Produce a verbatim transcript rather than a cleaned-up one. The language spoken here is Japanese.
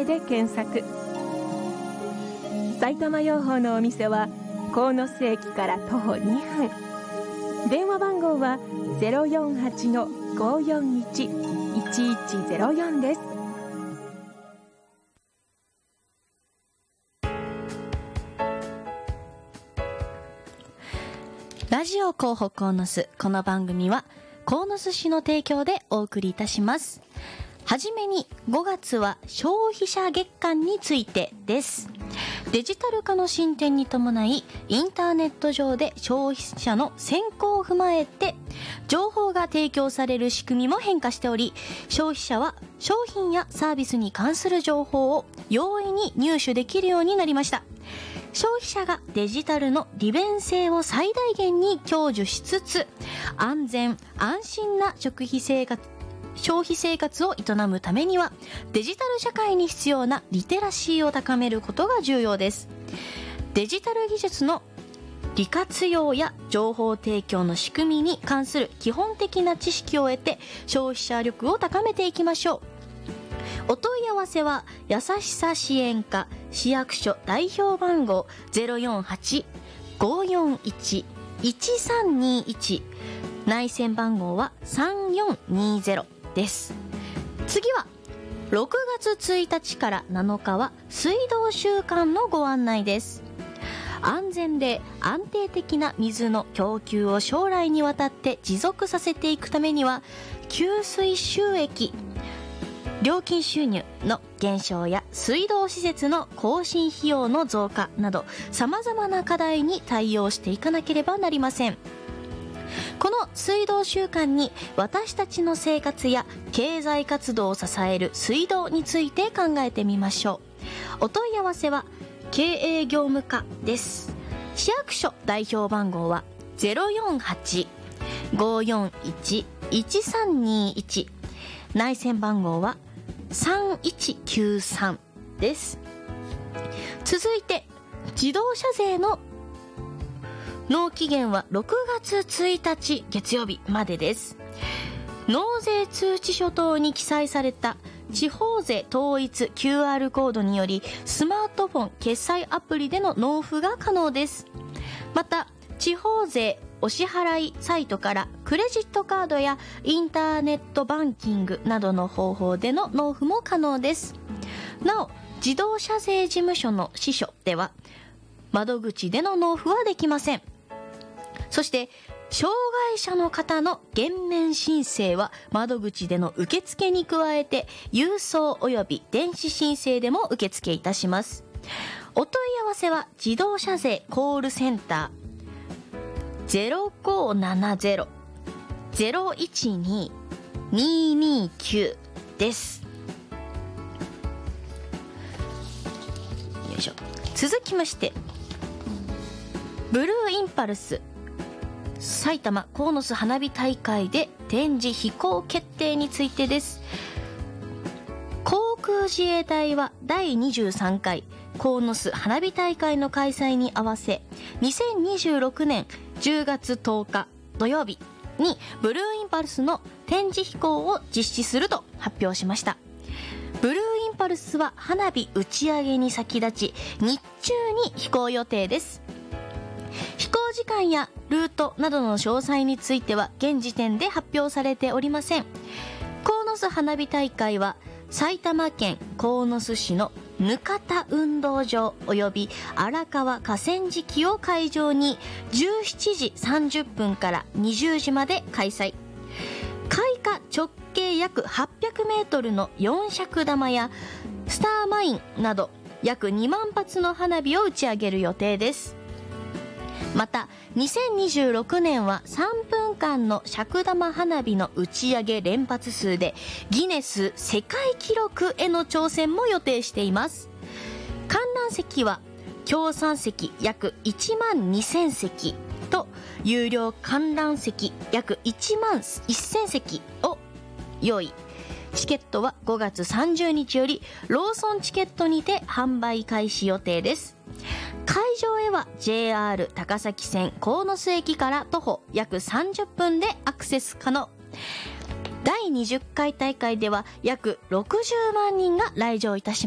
で検索。埼玉養蜂のお店は鴻巣駅から徒歩にふん。電話番号は ゼロよんはちのごよんいち いちいちゼロよん です。 ラジオ広報鴻巣、この番組は鴻巣市の提供でお送りいたします。はじめにごがつは消費者月間についてです。デジタル化の進展に伴い、インターネット上で消費者の選考を踏まえて情報が提供される仕組みも変化しており、消費者は商品やサービスに関する情報を容易に入手できるようになりました。消費者がデジタルの利便性を最大限に享受しつつ、安全安心な食費生活消費生活を営むためには、デジタル社会に必要なリテラシーを高めることが重要です。デジタル技術の利活用や情報提供の仕組みに関する基本的な知識を得て、消費者力を高めていきましょう。お問い合わせはやさしさ支援課市役所代表番号 ゼロよんはち ごよんいち いちさんにいち、内線番号はさんよんにゼロです。次はろくがつついたちからなのかは水道週間のご案内です。安全で安定的な水の供給を将来にわたって持続させていくためには、給水収益、料金収入の減少や水道施設の更新費用の増加など、様々な課題に対応していかなければなりません。この水道週間に私たちの生活や経済活動を支える水道について考えてみましょう。お問い合わせは経営業務課です。市役所代表番号は ゼロよんはち ごよんいち いちさんにいち、内線番号はさんいちきゅうさんです。続いて自動車税の納期限はろくがつついたち月曜日までです。納税通知書等に記載された地方税統一 キューアール コードにより、スマートフォン決済アプリでの納付が可能です。また地方税お支払いサイトからクレジットカードやインターネットバンキングなどの方法での納付も可能です。なお自動車税事務所の支所では窓口での納付はできません。そして障害者の方の減免申請は窓口での受付に加えて郵送及び電子申請でも受付いたします。お問い合わせは自動車税コールセンター ゼロごーななゼロ ゼロいちに にーにーきゅう です。よいしょ。続きましてブルーインパルス埼玉鴻巣花火大会で展示飛行決定についてです。航空自衛隊はだいにじゅうさんかい鴻巣花火大会の開催に合わせ、にせんにじゅうろくねんじゅうがつとおか土曜日にブルーインパルスの展示飛行を実施すると発表しました。ブルーインパルスは花火打ち上げに先立ち日中に飛行予定です。飛行時間やルートなどの詳細については現時点で発表されておりません。鴻巣花火大会は埼玉県鴻巣市の額田運動場及び荒川河川敷を会場にじゅうしちじさんじゅっぷんからにじゅうじまで開催。開花直径約はっぴゃくメートルのよんひゃくだまやスターマインなど約にまんぱつの花火を打ち上げる予定です。またにせんにじゅうろくねんはさんぷんかんの尺玉花火の打ち上げ連発数でギネス世界記録への挑戦も予定しています。観覧席は協賛席約いちまんにせんせきと有料観覧席約いちまんせんせきを用意。チケットはごがつさんじゅうにちよりローソンチケットにて販売開始予定です。会場へは ジェイアール 高崎線鴻巣駅から徒歩約さんじゅっぷんでアクセス可能。だいにじゅっかい大会では約ろくじゅうまんにんが来場いたします。